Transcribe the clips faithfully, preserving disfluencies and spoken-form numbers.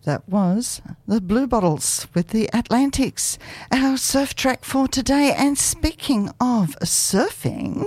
That was the Blue Bottles with the Atlantics, our surf track for today. And speaking of surfing,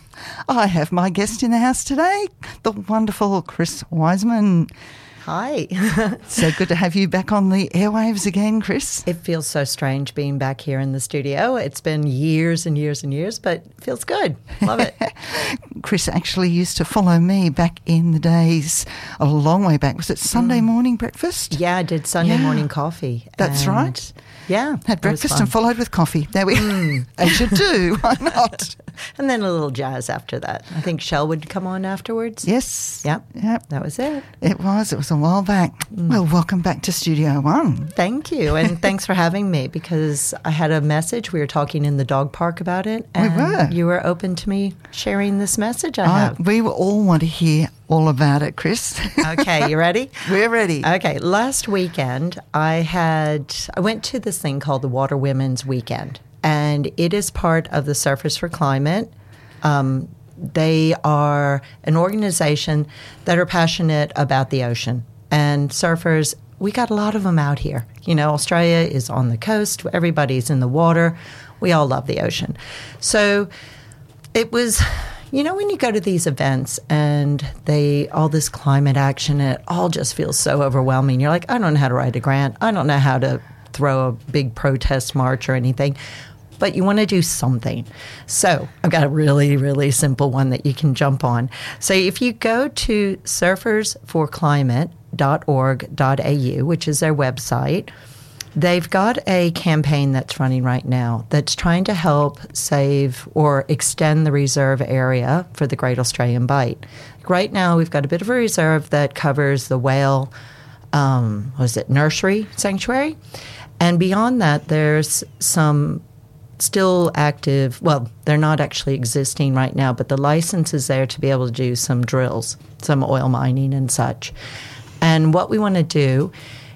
I have my guest in the house today, the wonderful Chris Wiseman. Hi. So good to have you back on the airwaves again, Chris. It feels so strange being back here in the studio. It's been years and years and years, but it feels good. Love it. Chris actually used to follow me back in the days, a long way back. Was it Sunday mm. morning breakfast? Yeah, I did Sunday yeah. morning coffee. That's right. Yeah. Had breakfast and followed with coffee. There we mm. As you do. Why not? And then a little jazz after that. I think Shell would come on afterwards. Yes. Yep. Yep. That was it. It was. It was a while back. Mm. Well, welcome back to Studio One. Thank you. And thanks for having me, because I had a message. We were talking in the dog park about it. And we were. You were open to me sharing this message I uh, have. We all want to hear all about it, Chris. Okay, you ready? We're ready. Okay, last weekend I had, I went to this thing called the Water Women's Weekend, and it is part of the Surfers for Climate. Um, they are an organization that are passionate about the ocean. And surfers, we got a lot of them out here. You know, Australia is on the coast. Everybody's in the water. We all love the ocean. So it was, you know, when you go to these events and they, all this climate action, it all just feels so overwhelming. You're like, I don't know how to write a grant. I don't know how to throw a big protest march or anything. But you want to do something. So I've got a really, really simple one that you can jump on. So if you go to surfers for climate dot org dot a u, which is their website, they've got a campaign that's running right now that's trying to help save or extend the reserve area for the Great Australian Bight. Right now, we've got a bit of a reserve that covers the whale, um, what is it, nursery sanctuary. And beyond that, there's some still active, well, they're not actually existing right now, but the license is there to be able to do some drills, some oil mining and such. And what we want to do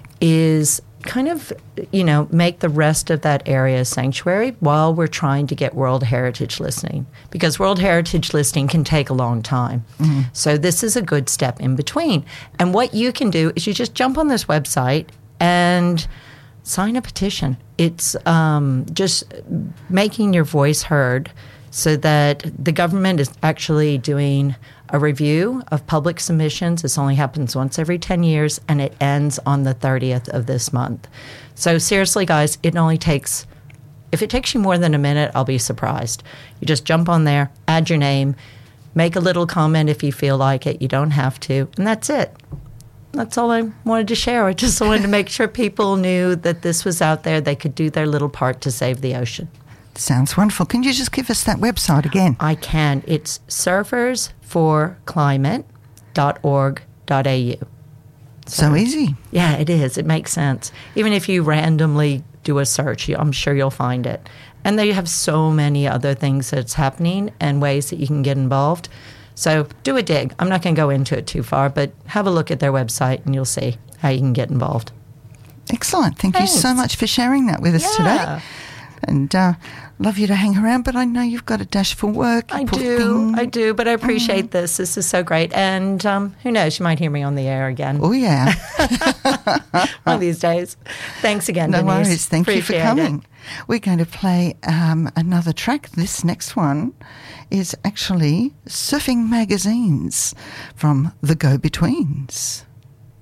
is kind of, you know, make the rest of that area a sanctuary while we're trying to get World Heritage listing, because World Heritage listing can take a long time. Mm-hmm. So this is a good step in between. And what you can do is you just jump on this website and sign a petition. It's um, just making your voice heard so that the government is actually doing a review of public submissions. This only happens once every ten years, and it ends on the thirtieth of this month. So seriously, guys, it only takes, if it takes you more than a minute, I'll be surprised. You just jump on there, add your name, make a little comment if you feel like it. You don't have to, and that's it. That's all I wanted to share. I just wanted to make sure people knew that this was out there. They could do their little part to save the ocean. Sounds wonderful. Can you just give us that website again? I can. It's surfers for climate dot org dot a u. So, so easy. Yeah, it is. It makes sense. Even if you randomly do a search, I'm sure you'll find it. And they have so many other things that's happening and ways that you can get involved. So do a dig. I'm not going to go into it too far, but have a look at their website and you'll see how you can get involved. Excellent. Thank Thanks. you so much for sharing that with us yeah. today. And uh, love you to hang around, but I know you've got a dash for work. I do. Thing. I do, but I appreciate mm. this. This is so great. And um, who knows, you might hear me on the air again. Oh, yeah. One of these days. Thanks again, no Denise. No worries. Thank appreciate you for coming. It. We're going to play um, another track. This next one is actually Surfing Magazines from the Go-Betweens.